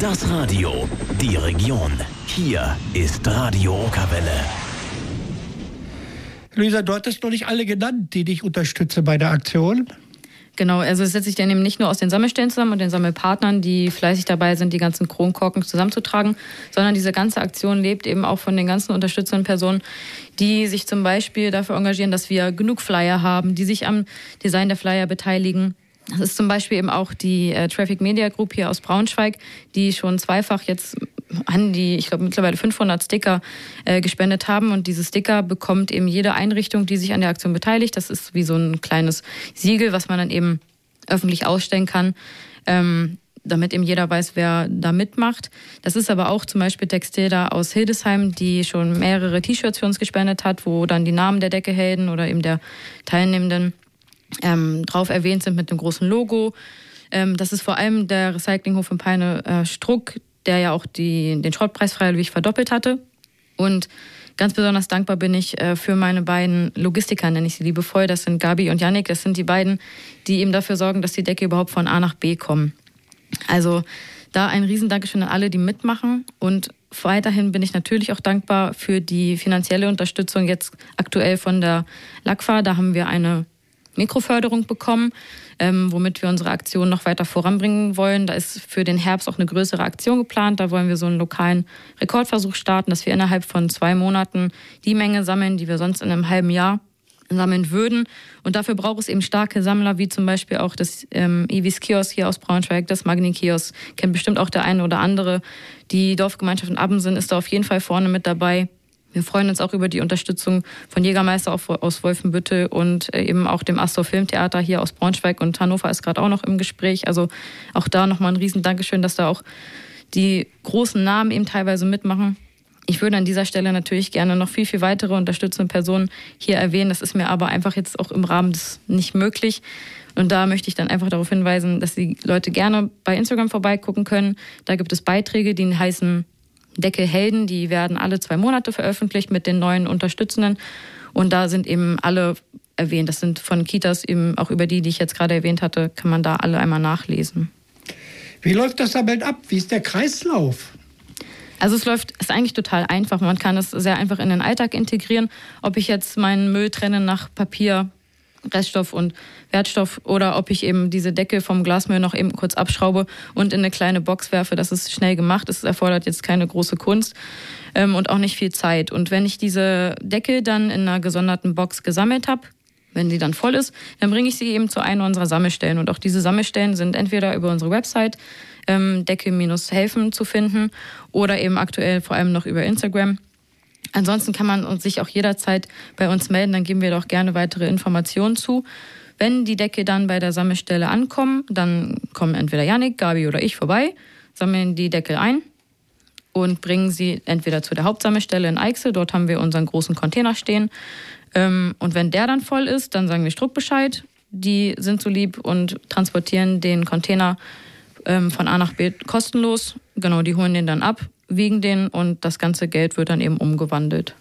Das Radio, die Region. Hier ist Radio Okerwelle. Luisa, du hattest noch nicht alle genannt, die dich unterstützen bei der Aktion. Genau, also es setzt sich dann eben nicht nur aus den Sammelstellen zusammen und den Sammelpartnern, die fleißig dabei sind, die ganzen Kronkorken zusammenzutragen, sondern diese ganze Aktion lebt eben auch von den ganzen unterstützenden Personen, die sich zum Beispiel dafür engagieren, dass wir genug Flyer haben, die sich am Design der Flyer beteiligen. Das ist zum Beispiel eben auch die Traffic Media Group hier aus Braunschweig, die schon zweifach jetzt an die, ich glaube mittlerweile 500 Sticker gespendet haben. Und diese Sticker bekommt eben jede Einrichtung, die sich an der Aktion beteiligt. Das ist wie so ein kleines Siegel, was man dann eben öffentlich ausstellen kann, damit eben jeder weiß, wer da mitmacht. Das ist aber auch zum Beispiel Textilda aus Hildesheim, die schon mehrere T-Shirts für uns gespendet hat, wo dann die Namen der Deckehelden oder eben der Teilnehmenden drauf erwähnt sind mit dem großen Logo. Das ist vor allem der Recyclinghof in Peine Struck, der ja auch den Schrottpreis freiwillig verdoppelt hatte. Und ganz besonders dankbar bin ich für meine beiden Logistiker, nenne ich sie liebevoll. Das sind Gabi und Yannick. Das sind die beiden, die eben dafür sorgen, dass die Decke überhaupt von A nach B kommen. Also da ein Riesendankeschön an alle, die mitmachen. Und weiterhin bin ich natürlich auch dankbar für die finanzielle Unterstützung jetzt aktuell von der LACFA. Da haben wir eine Mikroförderung bekommen, womit wir unsere Aktion noch weiter voranbringen wollen. Da ist für den Herbst auch eine größere Aktion geplant. Da wollen wir so einen lokalen Rekordversuch starten, dass wir innerhalb von 2 Monaten die Menge sammeln, die wir sonst in einem halben Jahr sammeln würden. Und dafür braucht es eben starke Sammler, wie zum Beispiel auch das Iwis Kiosk hier aus Braunschweig, das Magni Kiosk. Kennt bestimmt auch der eine oder andere. Die Dorfgemeinschaft in Abbensen ist da auf jeden Fall vorne mit dabei. Wir freuen uns auch über die Unterstützung von Jägermeister aus Wolfenbüttel und eben auch dem Astor Filmtheater hier aus Braunschweig, und Hannover ist gerade auch noch im Gespräch. Also auch da nochmal ein riesen Dankeschön, dass da auch die großen Namen eben teilweise mitmachen. Ich würde an dieser Stelle natürlich gerne noch viel, viel weitere unterstützende Personen hier erwähnen. Das ist mir aber einfach jetzt auch im Rahmen des nicht möglich. Und da möchte ich dann einfach darauf hinweisen, dass die Leute gerne bei Instagram vorbeigucken können. Da gibt es Beiträge, die heißen Deckehelden, die werden alle 2 Monate veröffentlicht mit den neuen Unterstützenden. Und da sind eben alle erwähnt. Das sind von Kitas eben auch über die ich jetzt gerade erwähnt hatte, kann man da alle einmal nachlesen. Wie läuft das Sammeln ab? Wie ist der Kreislauf? Also ist eigentlich total einfach. Man kann es sehr einfach in den Alltag integrieren. Ob ich jetzt meinen Müll trenne nach Papier, Reststoff und Wertstoff oder ob ich eben diese Decke vom Glasmüll noch eben kurz abschraube und in eine kleine Box werfe. Das ist schnell gemacht. Es erfordert jetzt keine große Kunst und auch nicht viel Zeit. Und wenn ich diese Decke dann in einer gesonderten Box gesammelt habe, wenn sie dann voll ist, dann bringe ich sie eben zu einer unserer Sammelstellen. Und auch diese Sammelstellen sind entweder über unsere Website Decke-helfen zu finden oder eben aktuell vor allem noch über Instagram. Ansonsten kann man sich auch jederzeit bei uns melden, dann geben wir doch gerne weitere Informationen zu. Wenn die Decke dann bei der Sammelstelle ankommen, dann kommen entweder Yannick, Gabi oder ich vorbei, sammeln die Deckel ein und bringen sie entweder zu der Hauptsammelstelle in Eichsel, dort haben wir unseren großen Container stehen. Und wenn der dann voll ist, dann sagen wir Struck Bescheid. Die sind so lieb und transportieren den Container von A nach B kostenlos. Genau, die holen den dann ab, wiegen den und das ganze Geld wird dann eben umgewandelt.